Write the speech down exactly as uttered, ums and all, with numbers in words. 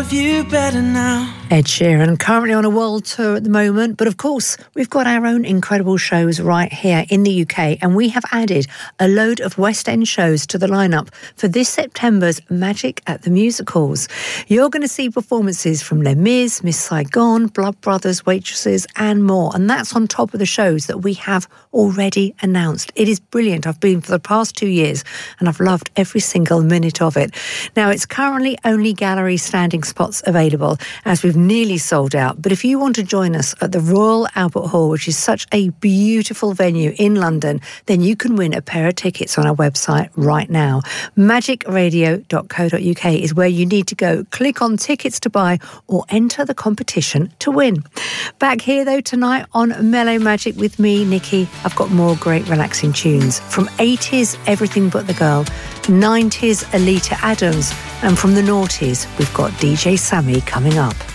love you better now. Ed Sheeran, currently on a world tour at the moment, but of course we've got our own incredible shows right here in the U K, and we have added a load of West End shows to the lineup for this September's Magic at the Music Halls. You're going to see performances from Les Mis, Miss Saigon, Blood Brothers, Waitresses and more, and that's on top of the shows that we have already announced. It is brilliant. I've been for the past two years and I've loved every single minute of it. Now, it's currently only gallery standing spots available as we've nearly sold out, but if you want to join us at the Royal Albert Hall, which is such a beautiful venue in London, then you can win a pair of tickets on our website right now. magic radio dot co dot uk is where you need to go. Click on tickets to buy or enter the competition to win. Back here though tonight on Mellow Magic with me, Nikki, I've got more great relaxing tunes from eighties Everything But the Girl, nineties Alita Adams, and from the noughties we've got D J Sammy coming up.